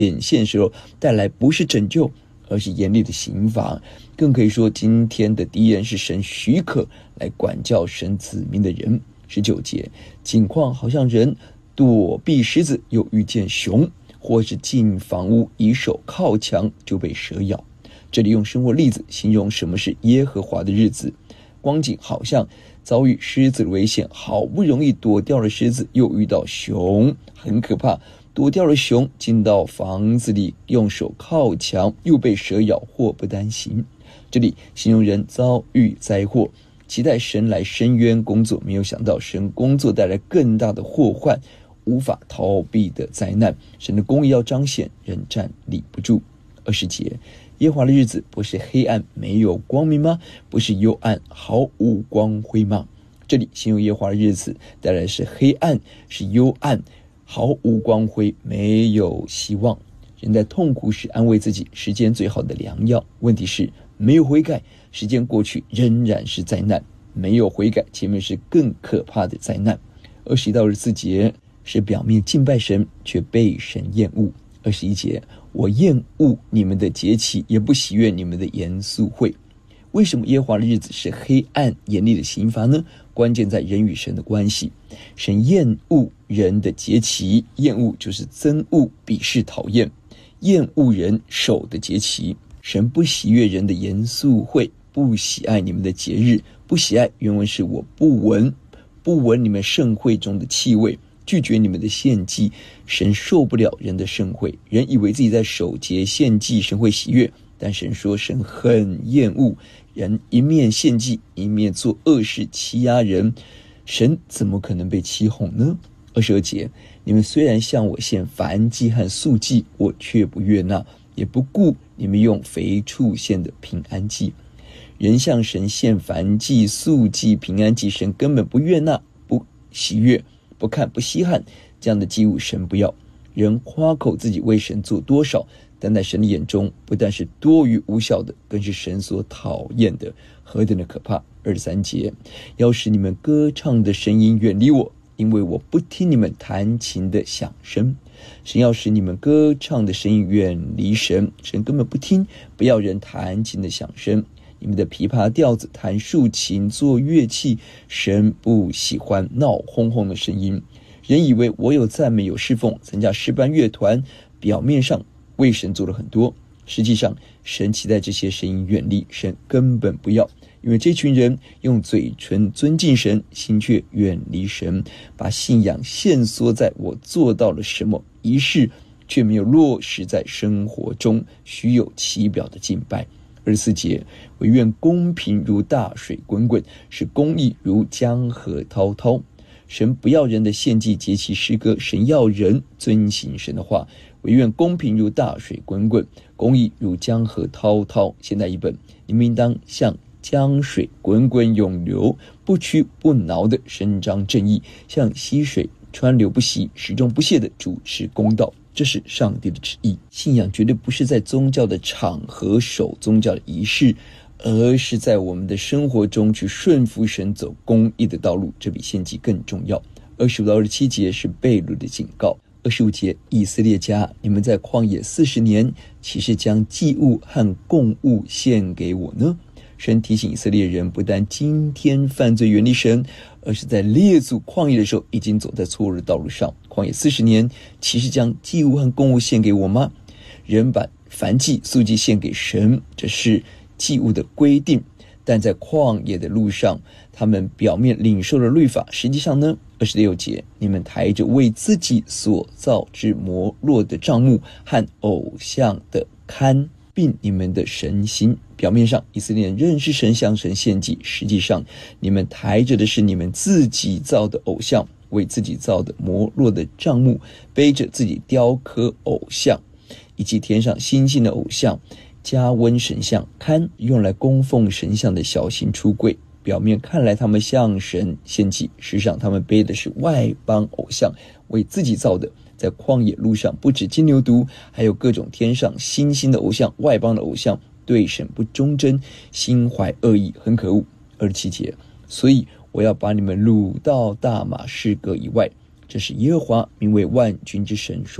显现时候带来不是拯救，而是严厉的刑罚。更可以说，今天的敌人是神许可来管教神子民的人。19节，景况好像人躲避狮子，又遇见熊，或是进房屋以手靠墙就被蛇咬。这里用生活例子形容什么是耶和华的日子，光景好像遭遇狮子的危险，好不容易躲掉了狮子，又遇到熊，很可怕。躲掉了熊，进到房子里，用手靠墙，又被蛇咬，祸不单行。这里形容人遭遇灾祸，期待神来伸冤工作，没有想到神工作带来更大的祸患，无法逃避的灾难。神的公义要彰显，人站立不住。20节，耶和华的日子不是黑暗没有光明吗？不是幽暗毫无光辉吗？这里形容耶和华的日子带来是黑暗，是幽暗，毫无光辉，没有希望。人在痛苦时安慰自己，时间最好的良药。问题是没有悔改，时间过去仍然是灾难；没有悔改，前面是更可怕的灾难。21到24节是表面敬拜神，却被神厌恶。21节，我厌恶你们的节期，也不喜悦你们的严肃会。为什么耶和华的日子是黑暗严厉的刑罚呢？关键在人与神的关系。神厌恶人的节期，厌恶就是憎恶、鄙视、讨厌，厌恶人守的节期。神不喜悦人的严肃会，不喜爱你们的节日。不喜爱原文是我不闻你们盛会中的气味，拒绝你们的献祭。神受不了人的盛会，人以为自己在守节献祭，神会喜悦，但神说神很厌恶人一面献祭，一面做恶事欺压人，神怎么可能被欺哄呢？22节，你们虽然向我献燔祭和素祭，我却不悦纳，也不顾你们用肥畜献的平安祭。人向神献燔祭、素祭、平安祭，神根本不悦纳、不喜悦、不看、不稀罕，这样的祭物神不要。人夸口自己为神做多少，但在神的眼中不但是多余无效的，更是神所讨厌的，何等的可怕。23节，要使你们歌唱的声音远离我，因为我不听你们弹琴的响声。神要使你们歌唱的声音远离神，神根本不听，不要人弹琴的响声。你们的琵琶、调子、弹竖琴、做乐器，神不喜欢闹哄哄的声音。人以为我有赞美有侍奉，参加诗班乐团，表面上为神做了很多，实际上神期待这些声音远离，神根本不要。因为这群人用嘴唇尊敬神，心却远离神，把信仰限缩在我做到了什么仪式，却没有落实在生活中，虚有其表的敬拜。24节，惟愿公平如大水滚滚，使公义如江河滔滔。神不要人的献祭节期诗歌，神要人遵行神的话。惟愿公平如大水滚滚，公义如江河滔滔。现代译本，你们应当像江水滚滚涌流，不屈不挠的伸张正义，像溪水川流不息，始终不懈的主持公道。这是上帝的旨意。信仰绝对不是在宗教的场合守宗教的仪式，而是在我们的生活中去顺服神，走公义的道路，这比献祭更重要。25到27节是悖逆的警告。25节，以色列家，你们在旷野40年，岂是将祭物和供物献给我呢？神提醒以色列人，不但今天犯罪远离神，而是在列祖旷野的时候已经走在错误的道路上。旷野40年，岂是将祭物和供物献给我吗？人把燔祭、素祭献给神，这是祭物的规定，但在旷野的路上，他们表面领受了律法，实际上呢，26节，你们抬着为自己所造之摩洛的帐幕和偶像的龛，并你们的神心。表面上以色列人认识神，向神献祭，实际上你们抬着的是你们自己造的偶像，为自己造的摩洛的帐幕，背着自己雕刻偶像，以及天上星星的偶像，加温神像，龛用来供奉神像的小型橱柜。表面看来他们向神献祭，实际上他们背的是外邦偶像，为自己造的。在旷野路上，不止金牛犊，还有各种天上星星的偶像，外邦的偶像，对神不忠贞，心怀恶意，很可恶。27节，所以我要把你们掳到大马士革以外，这是耶和华名为万军之神说的。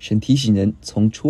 神提醒人从出